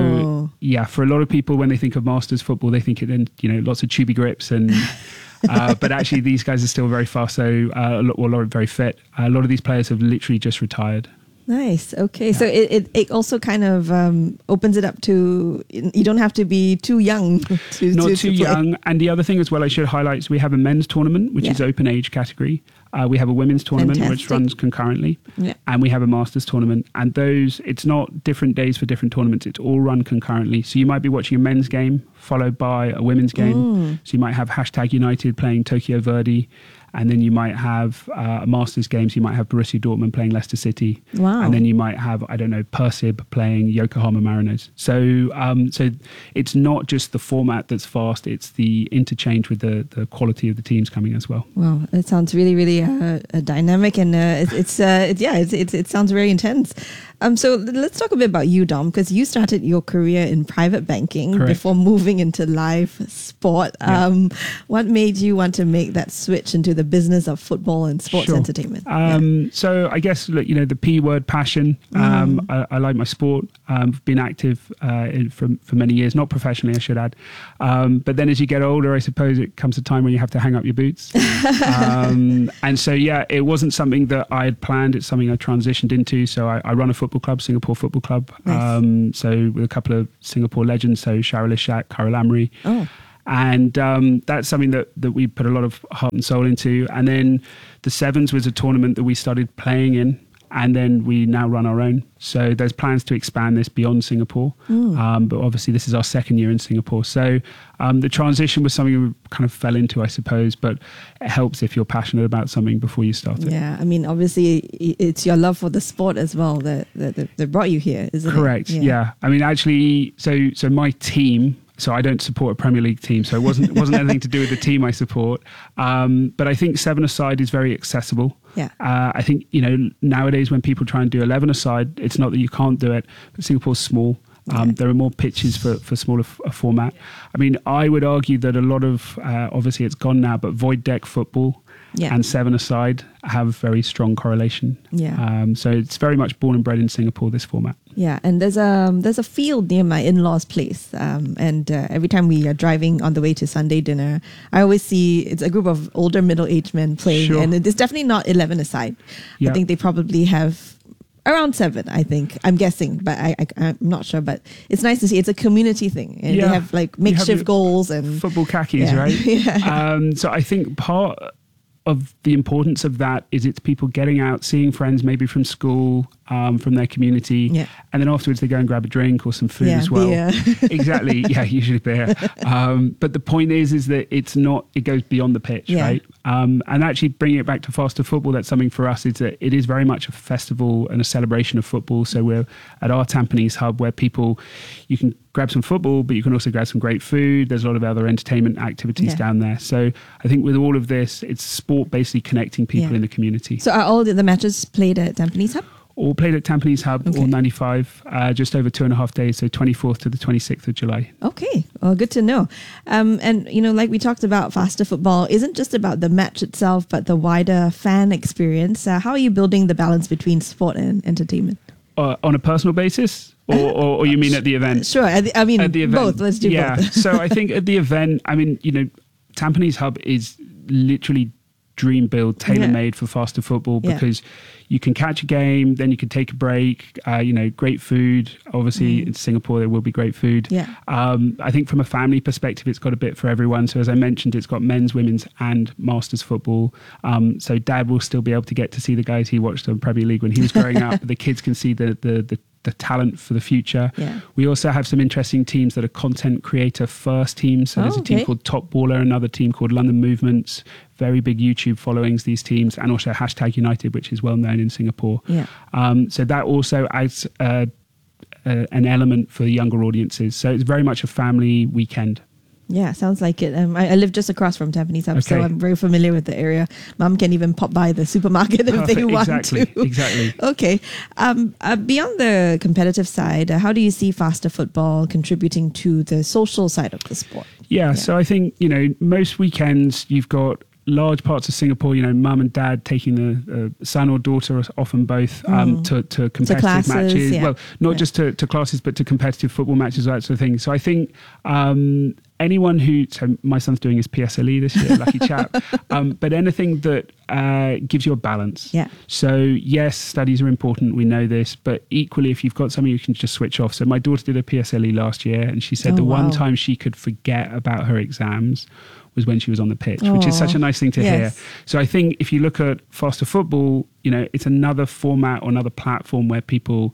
So yeah, for a lot of people, when they think of Masters football, they think it in, you know, lots of tubey grips and. uh, but actually, these guys are still very fast. So uh, a lot, well, a lot very fit. A lot of these players have literally just retired. Nice. Okay. So it, it, it also kind of um, opens it up to, you don't have to be too young to Not to, too to play. young. And the other thing as well I should highlight is we have a men's tournament, which Yeah. is open age category. Uh, we have a women's tournament, which Fantastic. runs concurrently. Yeah. And we have a masters tournament. And those, it's not different days for different tournaments. It's all run concurrently. So you might be watching a men's game followed by a women's game. Mm. So you might have hashtag United playing Tokyo Verdy. and then you might have uh, Masters games. You might have Borussia Dortmund playing Leicester City, Wow. and then you might have I don't know Persib playing Yokohama Mariners. So um, so it's not just the format that's fast; it's the interchange with the the quality of the teams coming as well. Wow, it sounds really, really uh, uh, dynamic, and uh, it's, it's uh, it, yeah, it's, it's, it sounds very intense. Um, so let's talk a bit about you, Dom, because you started your career in private banking Correct. before moving into live sport. Yeah. Um, what made you want to make that switch into the business of football and sports Sure. entertainment? Um, So I guess look, you know, the P word, passion. Um, I, I like my sport. Um, I've been active uh, in, for for many years, not professionally, I should add. Um, but then as you get older, I suppose it comes a time when you have to hang up your boots. um, and so yeah, it wasn't something that I had planned. It's something I transitioned into. So I, I run a football club, Singapore Football Club. Nice. Um, so with a couple of Singapore legends, so Sharil Ishak, Kara Lamry. Oh. And um, that's something that, that we put a lot of heart and soul into. And then the Sevens was a tournament that we started playing in. And then we now run our own. So there's plans to expand this beyond Singapore. Mm. Um, but obviously this is our second year in Singapore. So um, the transition was something we kind of fell into, I suppose. But it helps if you're passionate about something before you start it. Yeah, I mean, obviously, i- it's your love for the sport as well that that, that, that brought you here, isn't Correct. it? Yeah. I mean, actually, so so my team. So I don't support a Premier League team, so it wasn't it wasn't anything to do with the team I support. Um, but I think seven-a-side is very accessible. Yeah. Uh, I think you know nowadays when people try and do eleven-a-side, it's not that you can't do it, but Singapore's small. Um, there are more pitches for, for smaller f- a format. I mean, I would argue that a lot of, uh, obviously it's gone now, but void deck football Yeah. and seven-a-side have very strong correlation. Yeah. Um, so it's very much born and bred in Singapore, this format. Yeah, and there's a there's a field near my in-laws' place, um, and uh, every time we are driving on the way to Sunday dinner, I always see it's a group of older middle-aged men playing, Sure. and it's definitely not eleven aside. Yeah. I think they probably have around seven. I think I'm guessing, but I, I I'm not sure. But it's nice to see. It's a community thing, and Yeah. they have like You have makeshift your goals and football khakis, Yeah. right? Yeah. Um, so I think part of the importance of that is it's people getting out, seeing friends maybe from school, um, from their community, Yeah. and then afterwards they go and grab a drink or some food Yeah, as well. beer. Exactly, yeah, usually beer. Um, but the point is, is that it's not. It goes beyond the pitch, Yeah. right? Um, and actually bringing it back to faster football, that's something for us. Is that it is very much a festival and a celebration of football. So we're at our Tampines hub where people, you can grab some football, but you can also grab some great food. There's a lot of other entertainment activities Yeah. down there. So I think with all of this, it's sport basically connecting people Yeah. in the community. So are all the, the matches played at Tampines Hub? All played at Tampines Hub, Okay. all ninety-five, uh, just over two and a half days, so twenty-fourth to the twenty-sixth of July. Okay, well, good to know. Um, and, you know, like we talked about, faster football isn't just about the match itself, but the wider fan experience. Uh, how are you building the balance between sport and entertainment? Uh, on a personal basis, or, or, or you mean at the event? Sure, at the, I mean, At the event. both. Let's do yeah. both. So I think at the event, I mean, you know, Tampines Hub is literally dream build, tailor made for faster football Yeah. because you can catch a game, then you can take a break. Uh, you know, great food. Obviously, Mm. in Singapore there will be great food. Yeah. Um, I think from a family perspective, it's got a bit for everyone. So as I mentioned, it's got men's, women's, and masters football. Um, so dad will still be able to get to see the guys he watched on Premier League when he was growing up. The kids can see the the the the talent for the future. Yeah. We also have some interesting teams that are content creator first teams. So Oh, there's a team okay. called Top Baller, another team called London Movements, very big YouTube followings, these teams, and also Hashtag United, which is well known in Singapore. Yeah. Um, so that also adds uh, uh, an element for the younger audiences. So it's very much a family weekend. Yeah, sounds like it. Um, I, I live just across from Tampines Hub, so Okay. I'm very familiar with the area. Mum can even pop by the supermarket if they Perfect. want Exactly, to. exactly. Okay. Um, uh, beyond the competitive side, uh, how do you see faster football contributing to the social side of the sport? Yeah, so I think, you know, most weekends you've got large parts of Singapore, you know, mum and dad taking the uh, son or daughter, often both, um, Mm. to, to competitive classes, matches. yeah. Well, not Yeah. just to, to classes, but to competitive football matches, that sort of thing. So I think um, anyone who, so my son's doing his P S L E this year, lucky chap, um, but anything that uh, gives you a balance. Yeah. So yes, studies are important, we know this, but equally if you've got something you can just switch off. So my daughter did a P S L E last year and she said Oh, the one wow. time she could forget about her exams was when she was on the pitch, which is Aw, such a nice thing to yes. hear. So I think if you look at faster football, you know, it's another format or another platform where people,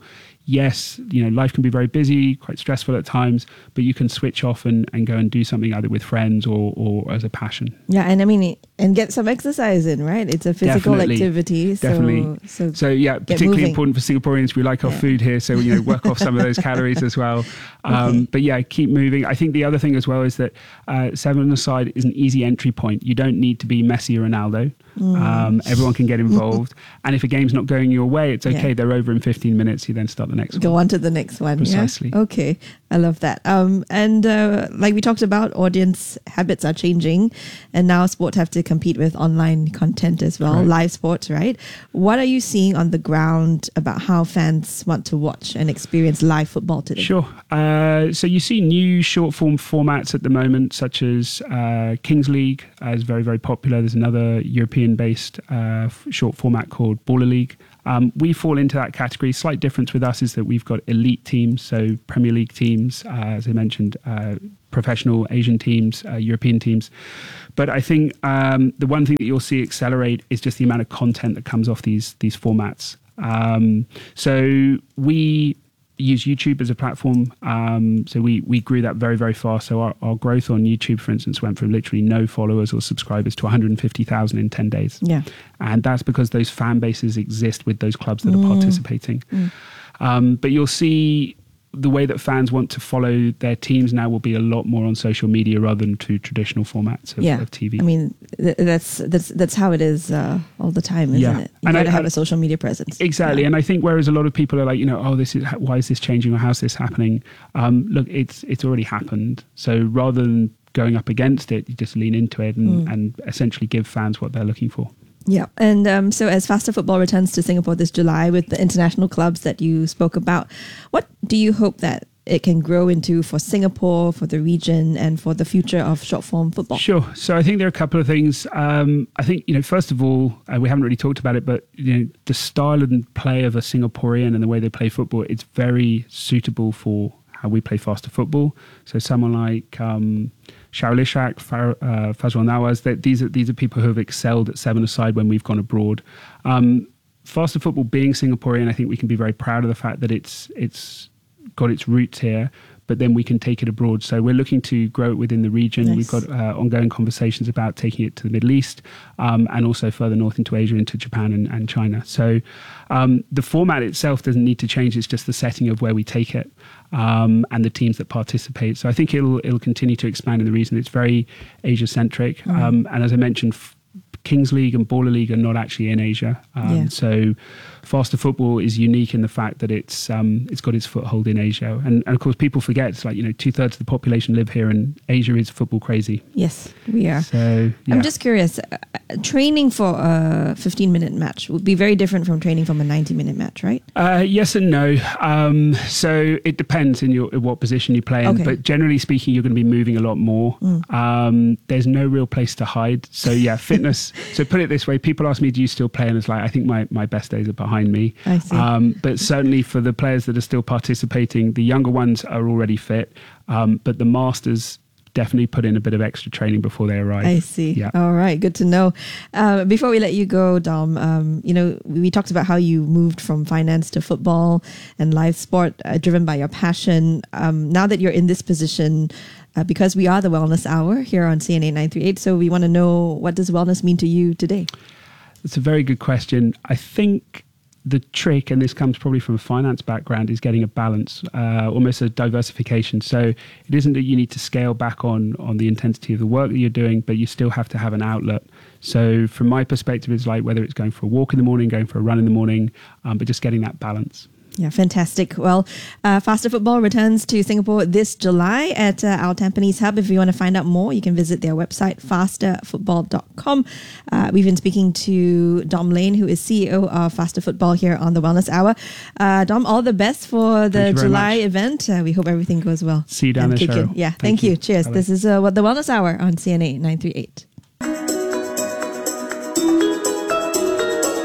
yes, you know, life can be very busy, quite stressful at times, but you can switch off and, and go and do something either with friends or, or as a passion. Yeah, and I mean, and get some exercise in, right? It's a physical Definitely. activity. So, Definitely. So, so yeah, particularly moving. important for Singaporeans. We like our Yeah. food here, so you know, work off some of those calories as well. Um, Okay. But yeah, keep moving. I think the other thing as well is that uh, seven-a-side is an easy entry point. You don't need to be Messi or Ronaldo. Mm. Um, everyone can get involved. And if a game's not going your way, it's okay. Yeah. They're over in fifteen minutes. You then start the next Go one. on to the next one. Precisely. Yeah? Okay. I love that. Um, and uh, like we talked about, audience habits are changing, and now sports have to compete with online content as well, Correct. live sports, right? What are you seeing on the ground about how fans want to watch and experience live football today? Sure. Uh, so you see new short form formats at the moment, such as uh, Kings League uh, is very, very popular. There's another European-based uh, f- short format called Baller League. Um, we fall into that category. Slight difference with us is that we've got elite teams, so Premier League teams, uh, as I mentioned, uh, professional Asian teams, uh, European teams. But I think um, the one thing that you'll see accelerate is just the amount of content that comes off these these formats. Um, so we use YouTube as a platform. Um, so we we grew that very, very fast. So our, our growth on YouTube, for instance, went from literally no followers or subscribers to one hundred fifty thousand in ten days. Yeah. And that's because those fan bases exist with those clubs that Mm. are participating. Mm. Um, but you'll see the way that fans want to follow their teams now will be a lot more on social media rather than to traditional formats of, yeah. of T V. I mean, th- that's that's that's how it is uh, all the time, isn't Yeah. it? You And got to I- have I- a social media presence. Exactly, and I think whereas a lot of people are like, you know, oh, this is why is this changing or how's this happening? Um, look, it's it's already happened. So rather than going up against it, you just lean into it and, Mm. and essentially give fans what they're looking for. Yeah, and um, so as Faster Football returns to Singapore this July with the international clubs that you spoke about, what do you hope that it can grow into for Singapore, for the region, and for the future of short form football? Sure. So I think there are a couple of things. Um, I think, you know, first of all, uh, we haven't really talked about it, but, you know, the style and play of a Singaporean and the way they play football, it's very suitable for how we play faster football. So someone like um, Shahril Ishak, Far, uh, Fazal Nawaz, that these are these are people who have excelled at seven-a-side when we've gone abroad. Um, faster football being Singaporean, I think we can be very proud of the fact that it's it's got its roots here, but then we can take it abroad. So we're looking to grow it within the region. Nice. We've got uh, ongoing conversations about taking it to the Middle East um, and also further north into Asia, into Japan and, and China. So um, the format itself doesn't need to change. It's just the setting of where we take it um, and the teams that participate. So I think it'll it'll continue to expand in the region. It's very Asia-centric. Mm. Um, and as I mentioned, f- Kings League and Baller League are not actually in Asia. Um, Yeah. So faster football is unique in the fact that it's um, it's got its foothold in Asia. And, and of course, people forget it's like, you know, two thirds of the population live here and Asia is football crazy. Yes, we are. So, yeah. I'm just curious, uh, training for a fifteen minute match would be very different from training from a ninety minute match, right? Uh, yes and no. Um, so it depends in your in what position you play in. Okay. But generally speaking, you're going to be moving a lot more. Mm. Um, there's no real place to hide. So yeah, fitness. So put it this way: people ask me, "Do you still play?" And it's like, I think my, my best days are behind me. I see. Um, but certainly for the players that are still participating, the younger ones are already fit. Um, but the masters definitely put in a bit of extra training before they arrive. I see. Yeah. All right. Good to know. Uh, before we let you go, Dom, um, you know, we talked about how you moved from finance to football and live sport, uh, driven by your passion. Um, now that you're in this position, uh, because we are the Wellness Hour here on C N A nine three eight, so we want to know, what does wellness mean to you today? That's a very good question. I think the trick, and this comes probably from a finance background, is getting a balance, uh, almost a diversification. So it isn't that you need to scale back on on the intensity of the work that you're doing, but you still have to have an outlet. So from my perspective, it's like whether it's going for a walk in the morning, going for a run in the morning, um, but just getting that balance. Yeah, fantastic. Well, uh, Faster Football returns to Singapore this July at uh, our Tampines Hub. If you want to find out more, you can visit their website, faster football dot com. Uh, we've been speaking to Dom Lane, who is C E O of Faster Football here on the Wellness Hour. Uh, Dom, all the best for the Thank you very July much. event. Uh, we hope everything goes well. See you down And there, kick Cheryl. in. Yeah, thank, Thank you. you. Cheers. Bye-bye. This is uh, what the Wellness Hour on C N A nine three eight.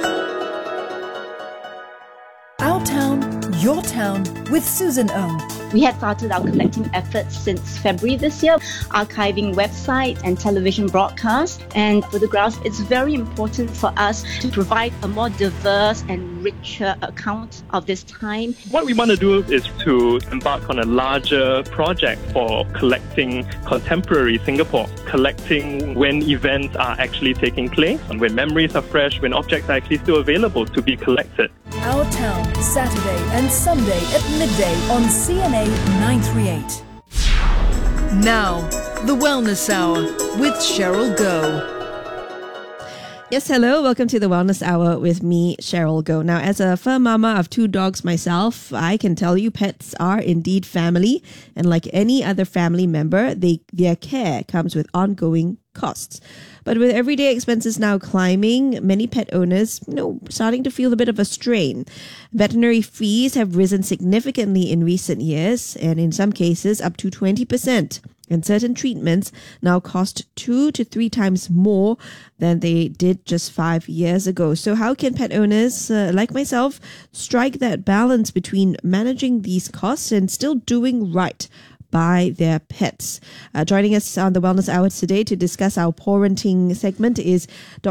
Our town, your town with Susan Ong. We had started our collecting efforts since February this year, archiving websites and television broadcasts and photographs. It's very important for us to provide a more diverse and richer account of this time. What we want to do is to embark on a larger project for collecting contemporary Singapore, collecting when events are actually taking place, and when memories are fresh, when objects are actually still available to be collected. Our Town, Saturday and Sunday at midday on C N A nine thirty-eight. Now, the Wellness Hour with Cheryl Goh. Yes, hello. Welcome to the Wellness Hour with me, Cheryl Goh. Now, as a fur mama of two dogs myself, I can tell you pets are indeed family. And like any other family member, they their care comes with ongoing costs. But with everyday expenses now climbing, many pet owners, you know, starting to feel a bit of a strain. Veterinary fees have risen significantly in recent years, and in some cases up to twenty percent. And certain treatments now cost two to three times more than they did just five years ago. So how can pet owners uh, like myself strike that balance between managing these costs and still doing right by their pets? Uh, joining us on the Wellness Hour today to discuss our parenting segment is Doctor